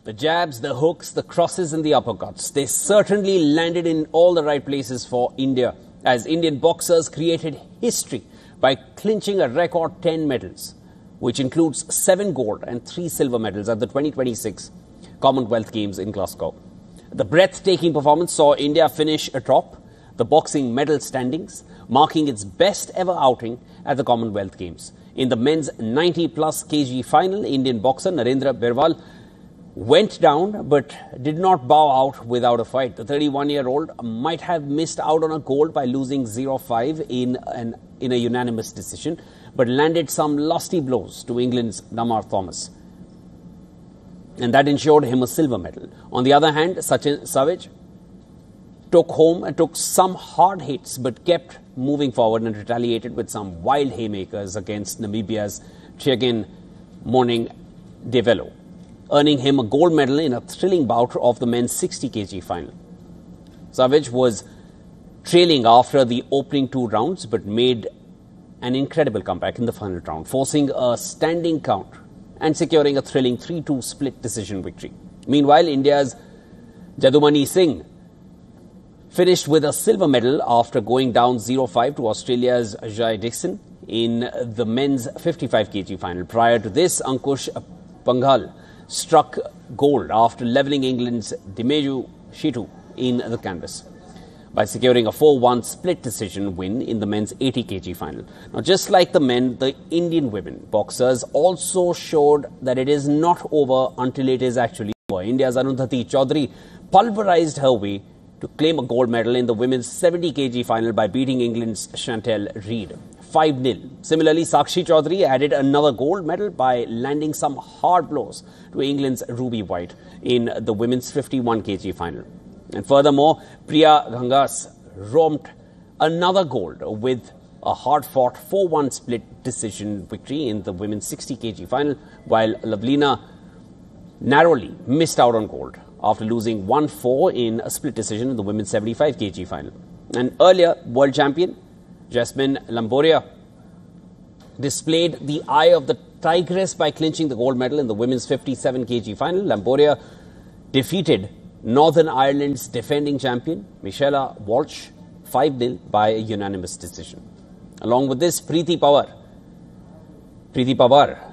The jabs, the hooks, the crosses and the uppercuts, they certainly landed in all the right places for India as Indian boxers created history by clinching a record 10 medals, which includes 7 gold and 3 silver medals at the 2026 Commonwealth Games in Glasgow. The breathtaking performance saw India finish atop the boxing medal standings, marking its best ever outing at the Commonwealth Games. In the men's 90-plus kg final, Indian boxer Narendra Birwal went down but did not bow out without a fight. The 31-year-old might have missed out on a gold by losing 0-5 in a unanimous decision, but landed some lusty blows to England's Damar Thomas, and that ensured him a silver medal. On the other hand, Sachin Savage took some hard hits but kept moving forward and retaliated with some wild haymakers against Namibia's Tshegen Morning Develo, earning him a gold medal in a thrilling bout of the men's 60 kg final. Savage was trailing after the opening 2 rounds but made an incredible comeback in the final round, forcing a standing count and securing a thrilling 3-2 split decision victory. Meanwhile, India's Jadumani Singh finished with a silver medal after going down 0-5 to Australia's Jai Dixon in the men's 55 kg final. Prior to this, Ankush Panghal struck gold after levelling England's Dimeju Shitu in the canvas by securing a 4-1 split decision win in the men's 80 kg final. Now, just like the men, the Indian women boxers also showed that it is not over until it is actually over. India's Arundhati Chaudhary pulverized her way to claim a gold medal in the women's 70 kg final by beating England's Chantel Reid 5-0. Similarly, Sakshi Chaudhary added another gold medal by landing some hard blows to England's Ruby White in the women's 51 kg final. And furthermore, Priya Gangas romped another gold with a hard-fought 4-1 split decision victory in the women's 60 kg final, while Lavlina narrowly missed out on gold after losing 1-4 in a split decision in the women's 75 kg final. And earlier, world champion Jasmine Lamboria displayed the eye of the tigress by clinching the gold medal in the women's 57 kg final. Lamboria defeated Northern Ireland's defending champion Michela Walsh 5-0 by a unanimous decision. Along with this, Preeti Pawar